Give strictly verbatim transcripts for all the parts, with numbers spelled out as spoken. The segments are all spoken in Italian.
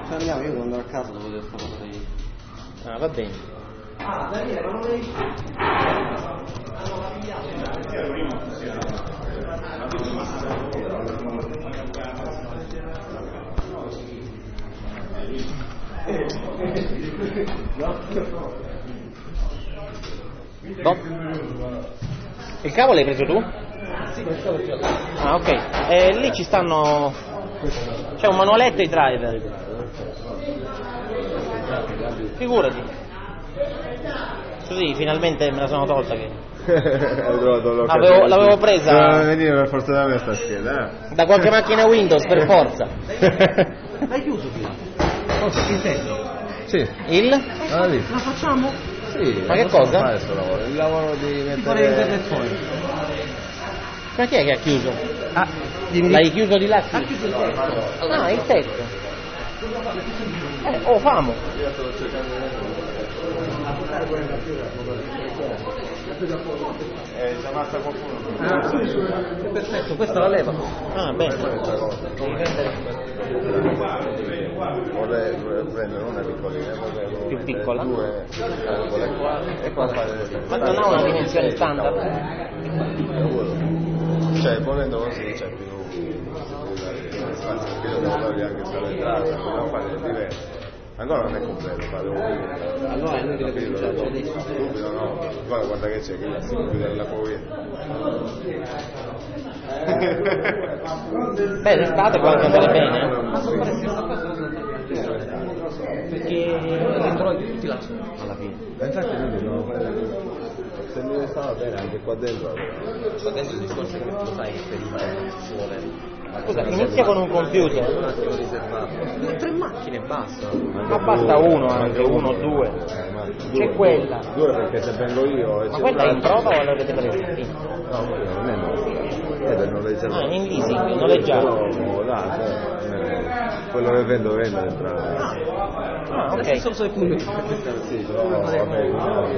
Se andiamo, io devo andare a casa, devo vedere questa cosa lì. Ah, va bene. Ah, Daniele, ma non l'hai No. Il cavo l'hai preso tu? Sì, questo l'ho già. Ah, ok. Eh, lì ci stanno. C'è un manualetto e driver. Figurati. Così finalmente me la sono tolta che. Hai trovato l'occasione. Avevo, l'avevo presa. Doveva venire per forza da me sta scheda, eh? Da qualche macchina Windows per forza. L'hai chiuso prima? Cosa? In senso? Sì. Il? Ah, lì. La facciamo? Sì. Ma che posso cosa? fare sto lavoro? Il lavoro di Di mettere. fare internet point. Ma chi è che ha chiuso? Ah, dimmi. L'hai chiuso di là? Ha chiuso il tetto. Ah, il tetto. Eh, oh, famo. Io sto cercando Eh, c'è rimasta qualcuno. Ah, perfetto, questa la leva. Ah, bene. Vorrei, vorrei prendere una piccolina, vorrei Più piccola? due angole qua e qua fare. Ma non ha una dimensione standard? Cioè, volendo così c'è più più spazio, perché io devo togliere anche sull'entrata, devo fare diverso. Ancora non è completo, fare un video. Allora è inutile che cominciarci adesso. Subito no, guarda, guarda che c'è, che la si chiude la povera. Beh, l'estate può anche andare bene. eh. Ma sono fare stessa cosa perché dentro tutti là alla fine. Ma infatti noi dobbiamo fare. Se mi stava bene anche qua dentro. Qua dentro il discorso è che tu sai che per il ci vuole. Scusa, inizia con un computer. Un attimo riservato. Due tre macchine basta. Ma basta uno anche, uno o due. C'è quella. Due perché se vengo io. Ma quella è in prova o l'avete presa? Sì. No, non è no. È non le Ah, in leasing, noleggiato. No, dai, eh, quello che vendo vende entrare. Ah, ok. Adesso so il punto. Sì, però vabbè, no,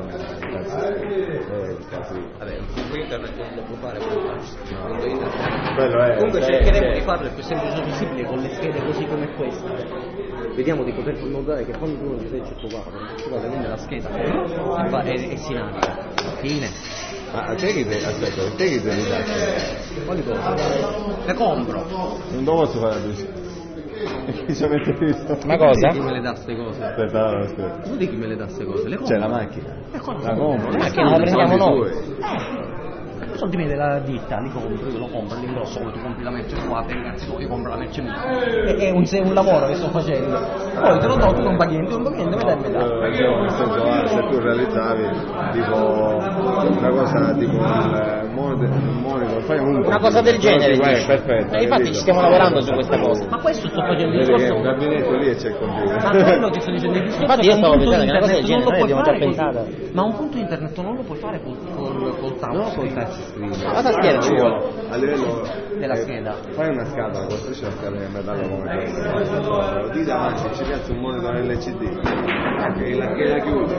Vabbè, un punto internet non lo può fare punto internet. quello è. Comunque eh, cercheremo eh. di farlo il più semplice possibile con le schede così come questa. Vediamo di poter notare che quando tu non ci sei circolato, tu vai a prendere la scheda e, fa, e, e si naviga. Fine. Ma te che te, aspetta, te che te li dai? Quali cose? Le compro. Non devo posso fare così. Chi ci mette visto? Ma cosa? Chi me le dà ste cose? Aspetta, no, aspetta. Tu di chi me le dà ste cose? Le compro. C'è la macchina. E qua La compro. La macchina la prendiamo noi. Soldi miei della ditta, li compro, io lo compro all'ingrosso, poi tu compri la merce qua, te ragazzi, io compro la merce mia. È, è, un, è un lavoro che sto facendo. Poi te lo do, tu non paghi niente, tu non paghi niente, me dai metà. Eh, diciamo, nel senso, ah, se tu realizzavi tipo una cosa tipo il monitor, fai un Una cosa del genere. Guarda, dici. perfetto. Eh, infatti ci stiamo lavorando su questa cosa. Ma questo sto facendo il Vedi che è discorso. un gabinetto lì e c'è il computer. Ma quello che sto dicendo il discorso. Infatti è io che stavo un punto pensando che una cosa del internet genere non lo noi puoi abbiamo già fare pensato. col- Ma un punto internet non lo puoi fare col, col, col touch. No, col touchscreen. La tastiera ci vuole. A livello Della eh, scheda. Fai una scatola, costruisci una scatola in metallo come questa. Lo di davanti, ci piazza un monitor L C D. Che la, che la chiude.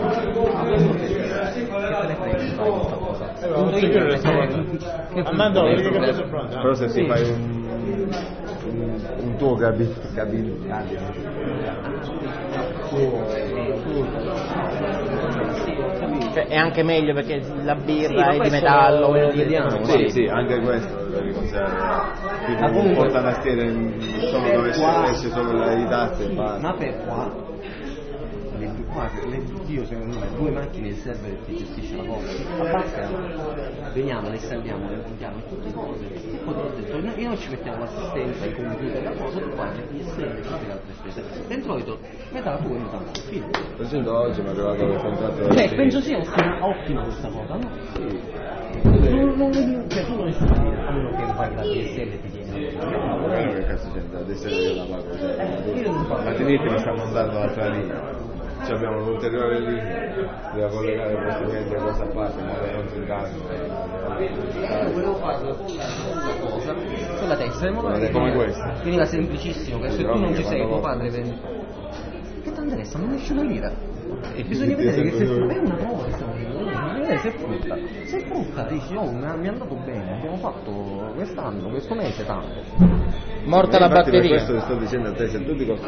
Punto internet. Armando, Che vedi che problema? cosa è pronto? Però se ti fai un, un, un tuo cabin, cabin, Cioè, è anche meglio perché la birra Sì, ma è di questo metallo, lo voglio dire. vediamo. sì, sì, anche questo lo devi considerare. Tipo un portanastiere solo dove esce solo la- i tasti e basta. Ma per qua le, qua, le, io secondo me due macchine il server che gestisce la cosa abbassa, veniamo, le installiamo, le montiamo e tutte cose e poi te l'ho detto, noi, noi ci mettiamo l'assistenza, i computer, la cosa, tu qua c'è P S N e tutte le altre spese dentro ho detto metà la tua e metà la tua, fine. Per esempio oggi mi è arrivato il contratto Cioè penso sia ottima, ottima questa cosa, no? Sì. Non, non vedi, cioè tu non riesci a dire a meno che non paghi la D S L e ti tieni No, ma che cazzo c'entra? Adesso io la pago, cioè, io non pago. ma ti dici mi sta mandando l'altra linea. Cioè abbiamo un'ulteriore linea da collegare questi mezzi a cosa a parte, ma non si incarica. Io volevo fare una cosa sulla testa, in modo Ma che è come questa. veniva semplicissimo, che se tu non ci sei, tuo padre viene. Che ti interessa? Non esce una lira. E bisogna vedere che se è una prova che stiamo facendo, bisogna vedere se è frutta. Se è frutta dici, oh, mi è andato bene, abbiamo fatto quest'anno, questo mese tanto. Morta la Infatti per batteria. questo ti sto dicendo a te, se tu ti